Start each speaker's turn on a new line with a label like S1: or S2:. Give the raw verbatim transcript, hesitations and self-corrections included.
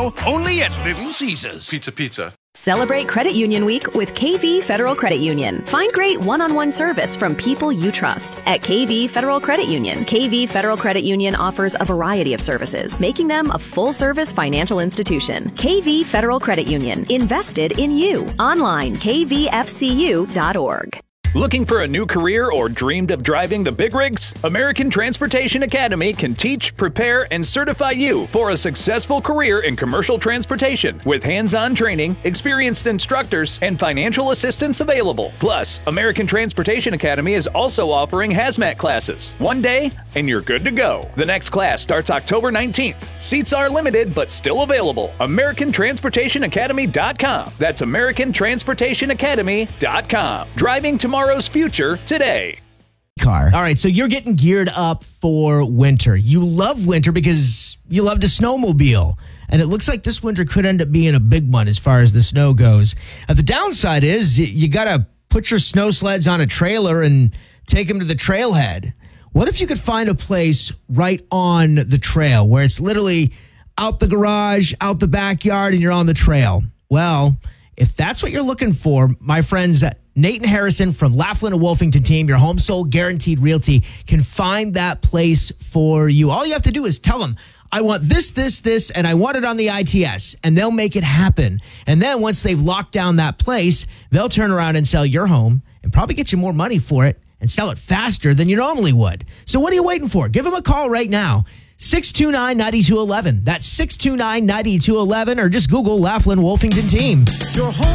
S1: Now, only at Little Caesars.
S2: Pizza, pizza.
S3: Celebrate Credit Union Week with K V Federal Credit Union. Find great one-on-one service from people you trust. At K V Federal Credit Union, K V Federal Credit Union offers a variety of services, making them a full-service financial institution. K V Federal Credit Union, invested in you. Online, k v f c u dot org.
S4: Looking for a new career or dreamed of driving the big rigs? American Transportation Academy can teach, prepare, and certify you for a successful career in commercial transportation with hands-on training, experienced instructors, and financial assistance available. Plus, American Transportation Academy is also offering hazmat classes. One day, and you're good to go. The next class starts October nineteenth. Seats are limited, but still available. American Transportation Academy dot com. That's American Transportation Academy dot com. Driving tomorrow. Tomorrow's future today.
S5: Car. All right, so you're getting geared up for winter. You love winter because you love to snowmobile. And it looks like this winter could end up being a big one as far as the snow goes. Uh, the downside is you got to put your snow sleds on a trailer and take them to the trailhead. What if you could find a place right on the trail where it's literally out the garage, out the backyard, and you're on the trail? Well, if that's what you're looking for, my friends, Nate and Harrison from Laughlin and Wolfington team, your home sold guaranteed realty, can find that place for you. All you have to do is tell them, I want this, this, this, and I want it on the I T S, and they'll make it happen. And then once they've locked down that place, they'll turn around and sell your home and probably get you more money for it and sell it faster than you normally would. So what are you waiting for? Give them a call right now. six two nine, nine two one one. That's six two nine, nine two one one, or just Google Laughlin Wolfington team.
S1: Your home